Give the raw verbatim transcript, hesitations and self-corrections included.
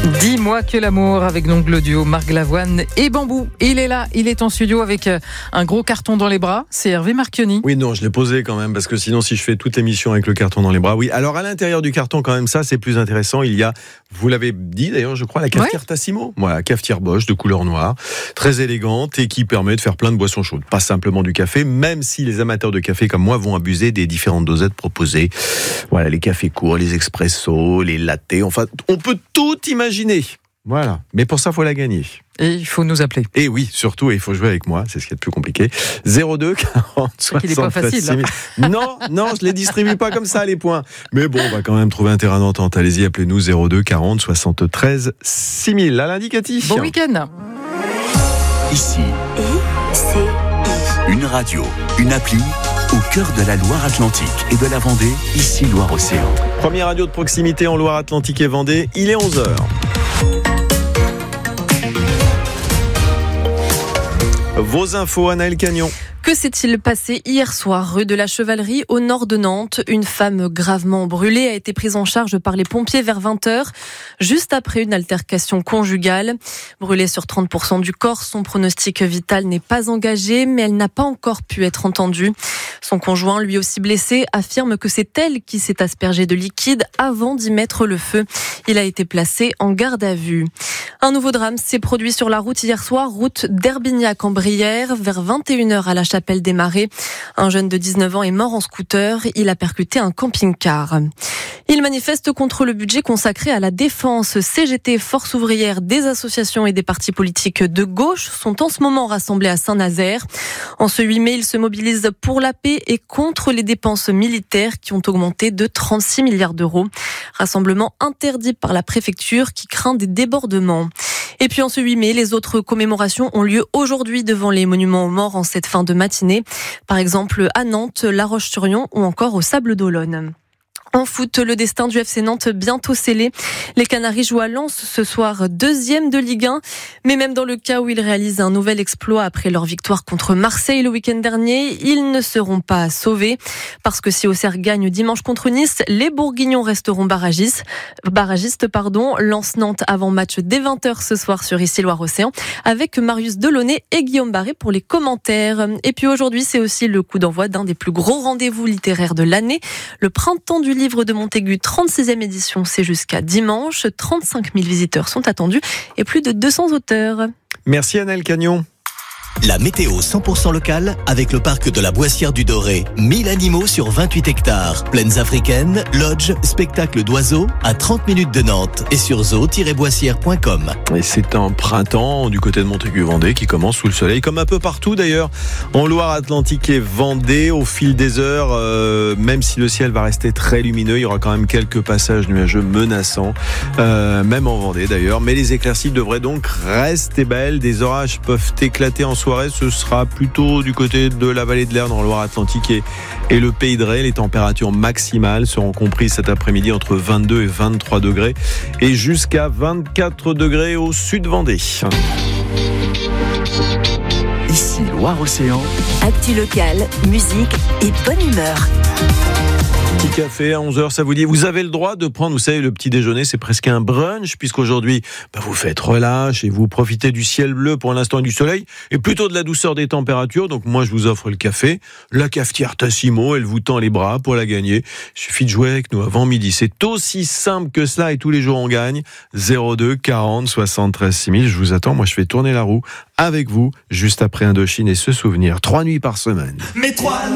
Dis-moi que l'amour avec donc le duo Marc Lavoine et Bambou. Il est là, il est en studio avec un gros carton dans les bras. C'est Hervé Marchionni. Oui, non, je l'ai posé quand même parce que sinon, si je fais toute l'émission avec le carton dans les bras, oui. Alors à l'intérieur du carton, quand même, ça, c'est plus intéressant. Il y a, vous l'avez dit d'ailleurs, je crois, la cafetière ouais. Tassimo. Voilà, cafetière Bosch de couleur noire, très élégante et qui permet de faire plein de boissons chaudes. Pas simplement du café, même si les amateurs de café comme moi vont abuser des différentes dosettes proposées. Voilà, les cafés courts, les expressos, les lattés. Enfin, on peut tout imaginer. Voilà, mais pour ça, il faut la gagner. Et il faut nous appeler. Et oui, surtout, il faut jouer avec moi, c'est ce qui est le plus compliqué. zéro deux quarante soixante-treize. Il n'est pas facile. Là. Non, non, je ne les distribue pas comme ça, les points. Mais bon, on va quand même trouver un terrain d'entente. Allez-y, appelez-nous zéro deux quarante soixante-treize six mille. À l'indicatif. Bon week-end. Ici, I C I. Une radio, une appli au cœur de la Loire-Atlantique et de la Vendée, ici Loire-Océan. Première radio de proximité en Loire-Atlantique et Vendée, il est onze heures. Vos infos, Anaël Cagnon. Que s'est-il passé hier soir, rue de la Chevalerie, au nord de Nantes? Une femme gravement brûlée a été prise en charge par les pompiers vers vingt heures, juste après une altercation conjugale. Brûlée sur trente pour cent du corps, son pronostic vital n'est pas engagé, mais elle n'a pas encore pu être entendue. Son conjoint, lui aussi blessé, affirme que c'est elle qui s'est aspergée de liquide avant d'y mettre le feu. Il a été placé en garde à vue. Un nouveau drame s'est produit sur la route hier soir, route d'Herbignac en Brière, vers vingt et une heures à la Chapelle des Marais. Un jeune de dix-neuf ans est mort en scooter. Il a percuté un camping-car. Il manifeste contre le budget consacré à la défense. C G T, Force ouvrière, des associations et des partis politiques de gauche sont en ce moment rassemblés à Saint-Nazaire. En ce huit mai, ils se mobilisent pour la paix et contre les dépenses militaires qui ont augmenté de trente-six milliards d'euros. Rassemblement interdit par la préfecture qui craint des débordements. Et puis en ce huit mai, les autres commémorations ont lieu aujourd'hui devant les monuments aux morts en cette fin de matinée. Par exemple à Nantes, La Roche-sur-Yon ou encore au Sables-d'Olonne. En foot, le destin du F C Nantes bientôt scellé. Les Canaries jouent à Lens ce soir, deuxième de Ligue un. Mais même dans le cas où ils réalisent un nouvel exploit après leur victoire contre Marseille le week-end dernier, ils ne seront pas sauvés. Parce que si Auxerre gagne dimanche contre Nice, les Bourguignons resteront barragistes. barragistes pardon. Lens-Nantes avant-match dès vingt heures ce soir sur Ici Loire-Océan avec Marius Delaunay et Guillaume Barré pour les commentaires. Et puis aujourd'hui, c'est aussi le coup d'envoi d'un des plus gros rendez-vous littéraires de l'année, le Printemps du livre de Montaigu, trente-sixième édition, c'est jusqu'à dimanche. trente-cinq mille visiteurs sont attendus et plus de deux cents auteurs. Merci Anaël Cagnon. La météo cent pour cent locale avec le parc de la Boissière du Doré. mille animaux sur vingt-huit hectares. Plaines africaines, lodge, spectacle d'oiseaux à trente minutes de Nantes et sur zoo tiret boissière point com. Et c'est un printemps du côté de Montaigu-Vendée qui commence sous le soleil, comme un peu partout d'ailleurs. En Loire-Atlantique et Vendée, au fil des heures, euh, même si le ciel va rester très lumineux, il y aura quand même quelques passages nuageux menaçants, euh, même en Vendée d'ailleurs. Mais les éclaircies devraient donc rester belles. Des orages peuvent éclater en soirée. Ce sera plutôt du côté de la vallée de l'Erne en Loire-Atlantique et, et le Pays de Ré. Les températures maximales seront comprises cet après-midi entre vingt-deux et vingt-trois degrés et jusqu'à vingt-quatre degrés au sud Vendée. Ici Loire-Océan. Actu locale, musique et bonne humeur. Petit café à onze heures, ça vous dit? Vous avez le droit de prendre, vous savez, le petit déjeuner, c'est presque un brunch, puisqu'aujourd'hui, bah, vous faites relâche et vous profitez du ciel bleu pour l'instant et du soleil, et plutôt de la douceur des températures. Donc moi, je vous offre le café, la cafetière Tassimo, elle vous tend les bras pour la gagner. Il suffit de jouer avec nous avant midi. C'est aussi simple que cela et tous les jours on gagne. zéro deux quarante soixante-treize six mille, je vous attends. Moi, je fais tourner la roue avec vous, juste après Indochine et se souvenir. Trois nuits par semaine. Mais trois